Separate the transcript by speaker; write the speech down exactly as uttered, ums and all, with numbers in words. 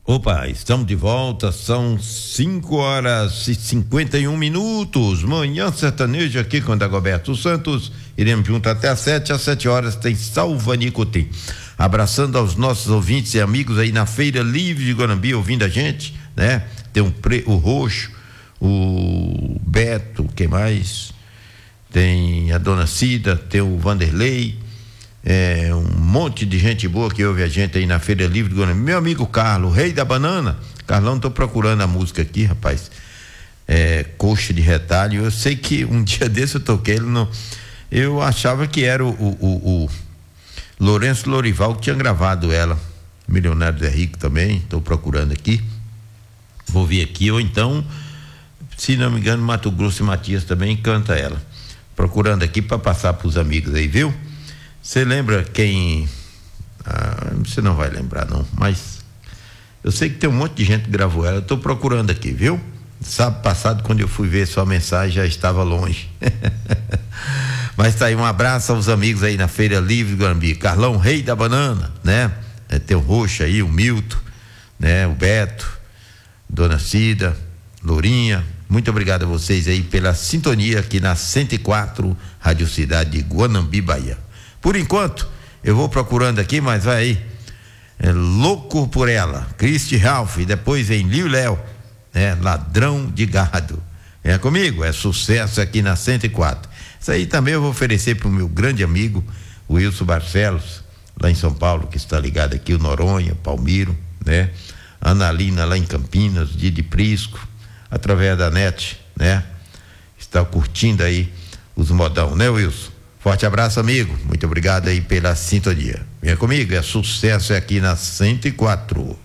Speaker 1: Opa, estamos de volta, são cinco horas e cinquenta e um minutos, manhã sertaneja aqui com Dagoberto Santos, iremos junto até às sete, às sete horas tem Salvanicotim, abraçando aos nossos ouvintes e amigos aí na Feira Livre de Guanambi, ouvindo a gente, né? Tem um pre, o Roxo, o Beto, quem mais? Tem a Dona Cida, tem o Vanderlei, É, um monte de gente boa que ouve a gente aí na Feira Livre do Guanambi. Meu amigo Carlos, Rei da Banana. Carlão, tô procurando a música aqui, rapaz. É, Coxa de Retalho. Eu sei que um dia desse eu toquei, ele não. Eu achava que era o, o, o, o Lourenço Lorival que tinha gravado ela. Milionário Zé Rico também. Tô procurando aqui. Vou ver aqui. Ou então, se não me engano, Mato Grosso e Matias também canta ela. Procurando aqui para passar pros amigos aí, viu? Você lembra quem? Ah, você não vai lembrar não, mas eu sei que tem um monte de gente que gravou ela. Eu tô procurando aqui, viu? Sábado passado, quando eu fui ver sua mensagem, já estava longe. Mas tá aí, um abraço aos amigos aí na Feira Livre do Guanambi. Carlão, Rei da Banana, né? É, tem o Roxo aí, o Milton, né? O Beto, Dona Cida, Lourinha. Muito obrigado a vocês aí pela sintonia aqui na cento e quatro, Rádio Cidade de Guanambi, Bahia. Por enquanto, eu vou procurando aqui, mas vai aí. É Louco por Ela, Christy Ralph, e depois vem Liu Léo, né? Ladrão de Gado. É comigo, é sucesso aqui na cento e quatro. Isso aí também eu vou oferecer para o meu grande amigo, o Wilson Barcelos, lá em São Paulo, que está ligado aqui, o Noronha, Palmiro, né? Analina lá em Campinas, Didi Prisco, através da net, né? Está curtindo aí os modão, né, Wilson? Forte abraço, amigo. Muito obrigado aí pela sintonia. Venha comigo, é sucesso aqui na cento e quatro.